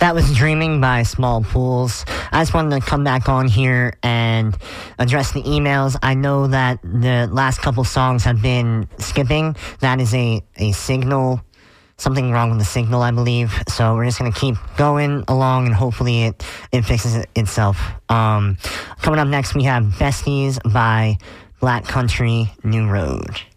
That was Dreaming by Small Pools. I just wanted to come back on here and address the emails. I know that the last couple songs have been skipping. That is a signal, something wrong with the signal, I believe. So we're just going to keep going along and hopefully it fixes itself. Coming up next, we have Besties by Black Country New Road.